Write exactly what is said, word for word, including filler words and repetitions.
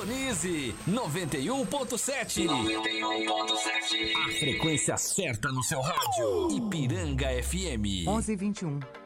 Sintonize noventa e um ponto sete. noventa e um ponto sete. A frequência certa no seu rádio. Ipiranga F M. onze e vinte e um.